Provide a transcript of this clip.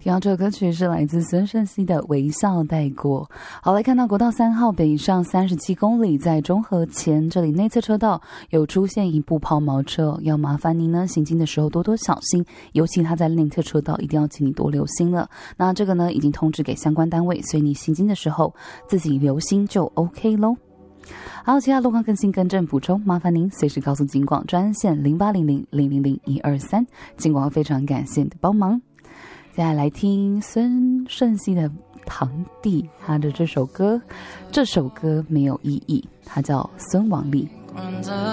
听到这首歌曲是来自孙盛熙的《微笑带过》。好，来看到国道3号北上37公里，在中和前这里内侧车道有出现一部抛锚车，要麻烦您呢行经的时候多多小心，尤其它在内侧车道一定要请你多留心了。那这个呢已经通知给相关单位，所以你行经的时候自己留心就 OK 咯。好，其他路况更新更正补充，麻烦您随时告诉警广专线0800000123，警广非常感谢你的帮忙。接下来听孙盛熙的堂弟他的这首歌没有意义，他叫孙王力。